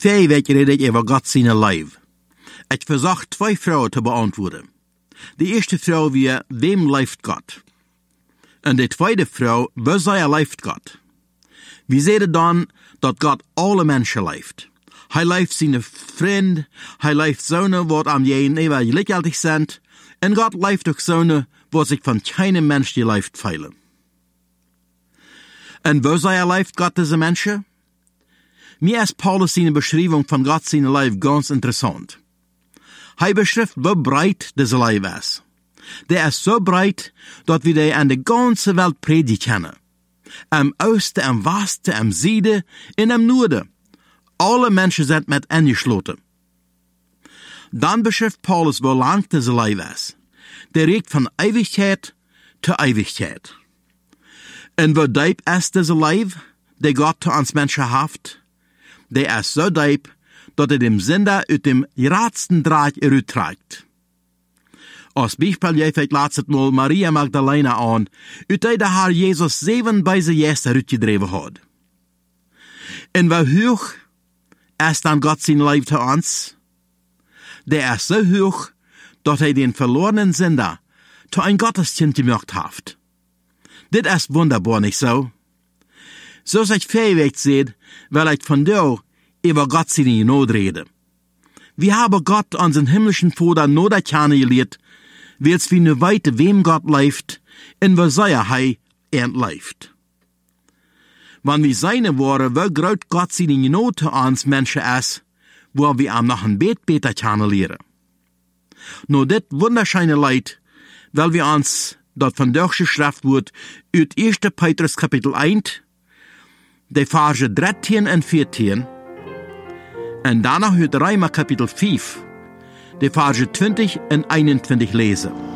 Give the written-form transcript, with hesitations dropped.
Vorige week rede ich über Gott seine Leib. Ich versuche 2 Fragen zu beantworten. Die erste Frau war, wem leift Gott? Und die zweite Frau, wo sei leift Gott? Wir sehen dann, dass Gott alle Menschen leift. Hij leift seine Freunde, hij leift zonen, wat am gegenüber gleichgültig sind, und Gott leift auch zonen, wo sich von keinem Mensch die leift feilen. Und wo sei leift Gott diese Menschen? Mir ist Paulus seine Beschreibung von Gott seine Leib ganz interessant. Hij beschreibt, wo breit diese Leib ist. Der ist so breit, dass wir die an der ganzen Welt predigen können. Am Osten, am Westen, am Süden und am Norden. Alle Menschen sind mit eingeschlossen. Dann beschreibt Paulus, wo lang diese Leib ist. Der regt von Ewigkeit zu Ewigkeit. Und wo deep ist diese Leib, der Gott zu uns Menschen haft? Der ist so deep, dass dem Sünder aus dem geradsten Draht trägt. Als Beispiel geeft laatst mal Maria Magdalena an, uit der Herr Jesus 7 Beise Gäste uitgedreven hat. Und wie hoch ist dann Gott sein Leib zu uns? Der ist so hoch, dass den verlorenen Sünder zu ein Gotteskind gemacht hat. Das ist wunderbar, nicht so? So ich fähig seht, weil ich von dir über Gott seine Not rede. Wir haben Gott, unseren himmlischen Vater, nur der Kerne gelehrt, weil's wir nur weite, wem Gott leift, und wo sei er entleift. Wenn wir seine Worte, wo groß Gott seine Not zu uns Menschen ist, wo wir am noch ein besser kennenlernen. Nur dit wunderschöne Leid, weil wir uns dort von durchgeschrift wird, uit 1. Petrus Kapitel 1, die Verse 13 und 14, und danach uit Römer Kapitel 5, die Verse 20 und 21 lesen.